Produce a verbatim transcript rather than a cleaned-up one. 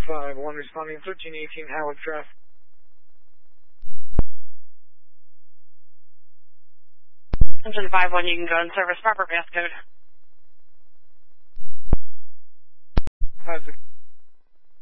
five one responding thirteen eighteen Howard traffic. Engine five one, you can go in service, proper passcode.